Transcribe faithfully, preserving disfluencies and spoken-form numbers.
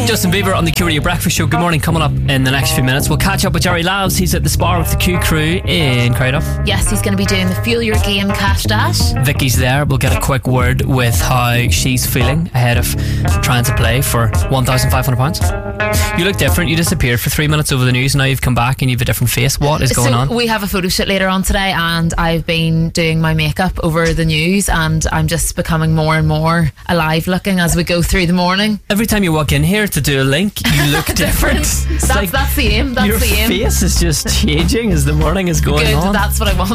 Justin Bieber on the Q Radio Breakfast Show. Good morning. Coming up in the next few minutes, we'll catch up with Jerry Lavs. He's at the Spar with the Q Crew in Cradoff. Yes, he's going to be doing the Fuel Your Game Cash Dash. Vicky's there. We'll get a quick word with how she's feeling ahead of trying to play for one thousand five hundred pounds. You look different. You disappeared for three minutes over the news. Now you've come back and you have a different face. What is going so on? We have a photo shoot later on today, and I've been doing my makeup over the news, and I'm just becoming more and more alive looking as we go through the morning. Every time you walk in here to do a link, you look different. That's, like that's the aim. That's your the aim. face is just changing as the morning is going Good, on. that's what I want.